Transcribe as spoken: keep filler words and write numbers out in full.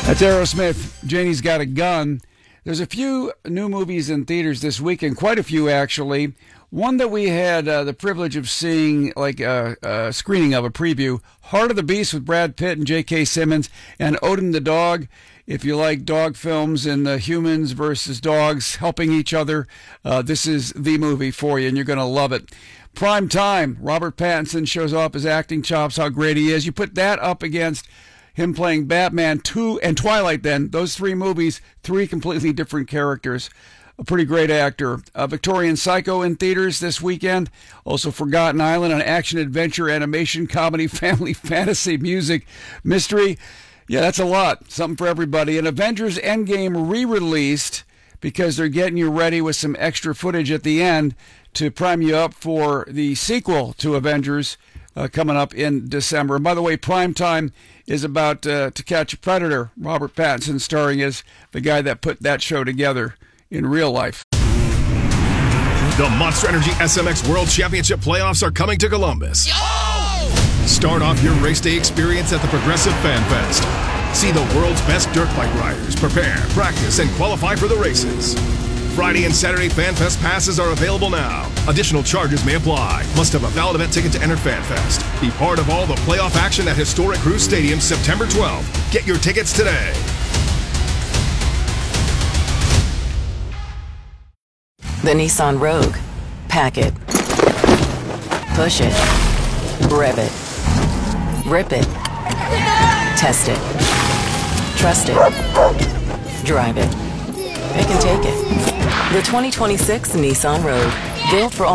That's Aerosmith. Janie's Got a Gun. There's a few new movies in theaters this weekend, quite a few actually. One that we had uh, the privilege of seeing, like a, a screening of, a preview, Heart of the Beast with Brad Pitt and J K. Simmons, and Odin the Dog. If you like dog films and uh, humans versus dogs helping each other, uh, this is the movie for you, and you're going to love it. Prime Time, Robert Pattinson shows off his acting chops, how great he is. You put that up against him playing Batman two and Twilight, then those three movies, three completely different characters. A pretty great actor. Uh, Victorian Psycho in theaters this weekend. Also Forgotten Island, an action adventure animation comedy family fantasy music mystery. Yeah, that's a lot. Something for everybody. And Avengers Endgame re-released because they're getting you ready with some extra footage at the end to prime you up for the sequel to Avengers uh, coming up in December. And by the way, Primetime is about uh, To Catch a Predator. Robert Pattinson starring as the guy that put that show together in real life. The Monster Energy S M X World Championship playoffs are coming to Columbus. Yo! Start off your race day experience at the Progressive Fan Fest. See the world's best dirt bike riders prepare, practice, and qualify for the races. Friday and Saturday Fan Fest passes are available now. Additional charges may apply. Must have a valid event ticket to enter Fan Fest. Be part of all the playoff action at Historic Cruise Stadium September twelfth. Get your tickets today. The Nissan Rogue. Pack it. Push it. Rev it. Rip it. Test it. Trust it. Drive it. It can take it. The twenty twenty-six Nissan Rogue. Built for all